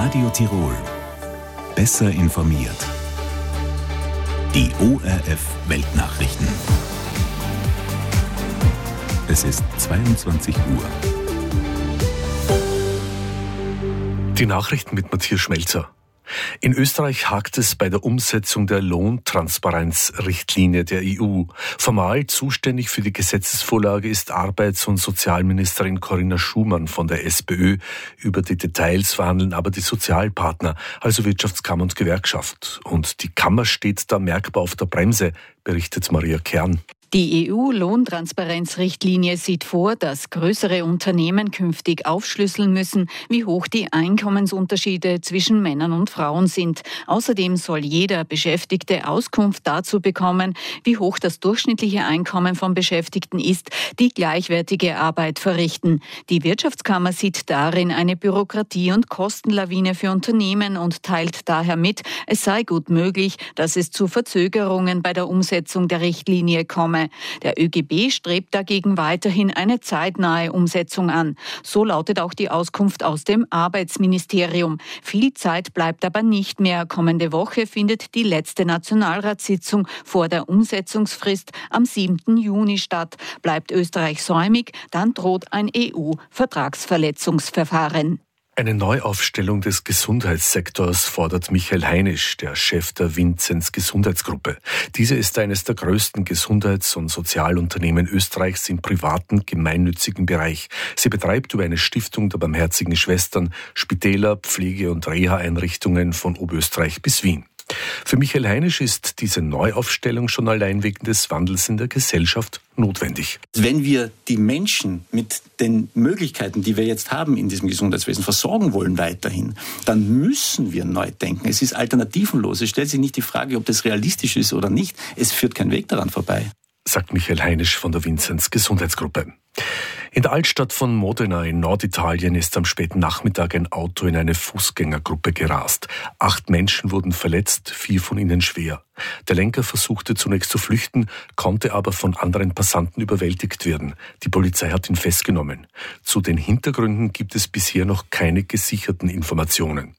Radio Tirol. Besser informiert. Die ORF Weltnachrichten. Es ist 22 Uhr. Die Nachrichten mit Matthias Schmelzer. In Österreich hakt es bei der Umsetzung der Lohntransparenzrichtlinie der EU. Formal zuständig für die Gesetzesvorlage ist Arbeits- und Sozialministerin Corinna Schumann von der SPÖ. Über die Details verhandeln aber die Sozialpartner, also Wirtschaftskammer und Gewerkschaft. Und die Kammer steht da merkbar auf der Bremse, berichtet Maria Kern. Die EU-Lohntransparenzrichtlinie sieht vor, dass größere Unternehmen künftig aufschlüsseln müssen, wie hoch die Einkommensunterschiede zwischen Männern und Frauen sind. Außerdem soll jeder Beschäftigte Auskunft dazu bekommen, wie hoch das durchschnittliche Einkommen von Beschäftigten ist, die gleichwertige Arbeit verrichten. Die Wirtschaftskammer sieht darin eine Bürokratie- und Kostenlawine für Unternehmen und teilt daher mit, es sei gut möglich, dass es zu Verzögerungen bei der Umsetzung der Richtlinie komme. Der ÖGB strebt dagegen weiterhin eine zeitnahe Umsetzung an. So lautet auch die Auskunft aus dem Arbeitsministerium. Viel Zeit bleibt aber nicht mehr. Kommende Woche findet die letzte Nationalratssitzung vor der Umsetzungsfrist am 7. Juni statt. Bleibt Österreich säumig, dann droht ein EU-Vertragsverletzungsverfahren. Eine Neuaufstellung des Gesundheitssektors fordert Michael Heinisch, der Chef der Vinzenz Gesundheitsgruppe. Diese ist eines der größten Gesundheits- und Sozialunternehmen Österreichs im privaten, gemeinnützigen Bereich. Sie betreibt über eine Stiftung der Barmherzigen Schwestern Spitäler, Pflege- und Reha-Einrichtungen von Oberösterreich bis Wien. Für Michael Heinisch ist diese Neuaufstellung schon allein wegen des Wandels in der Gesellschaft notwendig. Wenn wir die Menschen mit den Möglichkeiten, die wir jetzt haben in diesem Gesundheitswesen, versorgen wollen weiterhin, dann müssen wir neu denken. Es ist alternativenlos. Es stellt sich nicht die Frage, ob das realistisch ist oder nicht. Es führt kein Weg daran vorbei, sagt Michael Heinisch von der Vinzenz Gesundheitsgruppe. In der Altstadt von Modena in Norditalien ist am späten Nachmittag ein Auto in eine Fußgängergruppe gerast. 8 Menschen wurden verletzt, 4 von ihnen schwer. Der Lenker versuchte zunächst zu flüchten, konnte aber von anderen Passanten überwältigt werden. Die Polizei hat ihn festgenommen. Zu den Hintergründen gibt es bisher noch keine gesicherten Informationen.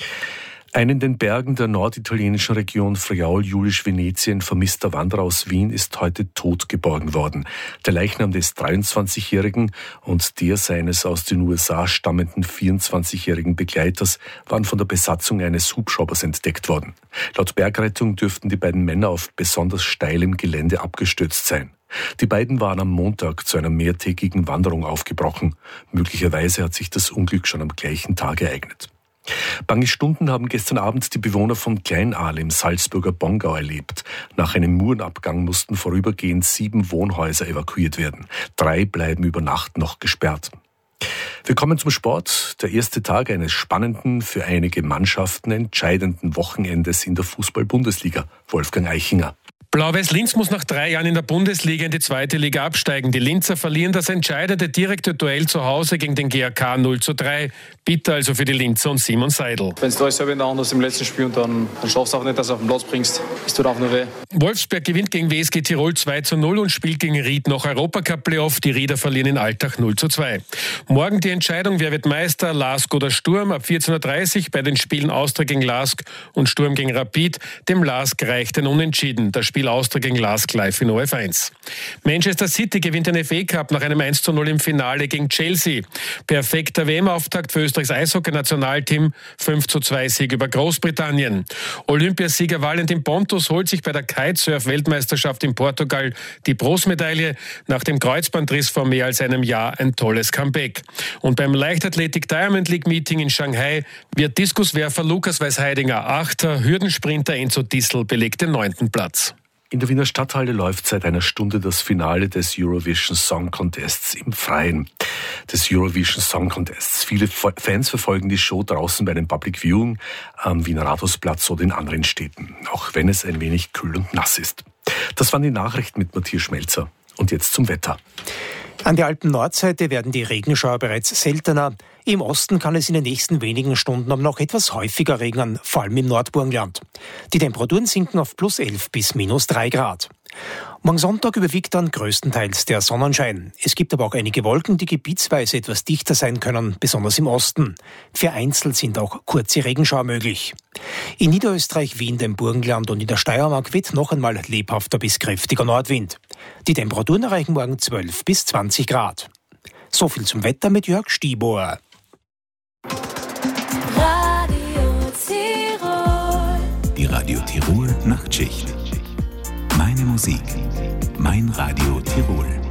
Ein in den Bergen der norditalienischen Region Friaul-Julisch-Venetien vermisster Wanderer aus Wien ist heute tot geborgen worden. Der Leichnam des 23-Jährigen und der seines aus den USA stammenden 24-jährigen Begleiters waren von der Besatzung eines Hubschraubers entdeckt worden. Laut Bergrettung dürften die beiden Männer auf besonders steilem Gelände abgestürzt sein. Die beiden waren am Montag zu einer mehrtägigen Wanderung aufgebrochen. Möglicherweise hat sich das Unglück schon am gleichen Tag ereignet. Bange Stunden haben gestern Abend die Bewohner von Kleinaal im Salzburger Bongau erlebt. Nach einem Murenabgang mussten vorübergehend 7 Wohnhäuser evakuiert werden. 3 bleiben über Nacht noch gesperrt. Wir kommen zum Sport. Der erste Tag eines spannenden, für einige Mannschaften entscheidenden Wochenendes in der Fußball-Bundesliga. Wolfgang Eichinger. Blau-Weiß Linz muss nach 3 Jahren in der Bundesliga in die 2. Liga absteigen. Die Linzer verlieren das entscheidende direkte Duell zu Hause gegen den GAK 0:3. Bitter also für die Linzer und Simon Seidel. Wenn du alles selber in der Hand hast im letzten Spiel und dann schaffst du auch nicht, dass du auf den Platz bringst, es tut auch nur weh. Wolfsberg gewinnt gegen WSG Tirol 2:0 und spielt gegen Ried noch Europacup-Playoff. Die Rieder verlieren in Altach 0:2. Morgen die Entscheidung, wer wird Meister, LASK oder Sturm, ab 14:30 Uhr bei den Spielen Austria gegen LASK und Sturm gegen Rapid. Dem LASK reicht ein Unentschieden. Das Spiel Austria gegen LASK live in ORF 1. Manchester City gewinnt den FA Cup nach einem 1:0 im Finale gegen Chelsea. Perfekter WM-Auftakt für Österreichs Eishockey-Nationalteam, 5:2 Sieg über Großbritannien. Olympiasieger Valentin Pontus holt sich bei der Kitesurf-Weltmeisterschaft in Portugal die Bronzemedaille. Nach dem Kreuzbandriss vor mehr als einem Jahr ein tolles Comeback. Und beim Leichtathletik Diamond League Meeting in Shanghai wird Diskuswerfer Lukas Weisheidinger 8., Hürdensprinter Enzo Dissel belegt den 9. Platz. In der Wiener Stadthalle läuft seit einer Stunde das Finale des Eurovision Song Contests im Freien. Des Eurovision Song Contests. Viele Fans verfolgen die Show draußen bei einem Public Viewing am Wiener Rathausplatz oder in anderen Städten, auch wenn es ein wenig kühl und nass ist. Das waren die Nachrichten mit Matthias Schmelzer. Und jetzt zum Wetter. An der Alpen-Nordseite werden die Regenschauer bereits seltener. Im Osten kann es in den nächsten wenigen Stunden aber noch etwas häufiger regnen, vor allem im Nordburgenland. Die Temperaturen sinken auf +11 bis -3 Grad. Morgen Sonntag überwiegt dann größtenteils der Sonnenschein. Es gibt aber auch einige Wolken, die gebietsweise etwas dichter sein können, besonders im Osten. Vereinzelt sind auch kurze Regenschauer möglich. In Niederösterreich, Wien, dem Burgenland und in der Steiermark weht noch einmal lebhafter bis kräftiger Nordwind. Die Temperaturen erreichen morgen 12 bis 20 Grad. So viel zum Wetter mit Jörg Stieber. Die Radio Tirol Nachtschicht. Meine Musik, mein Radio Tirol.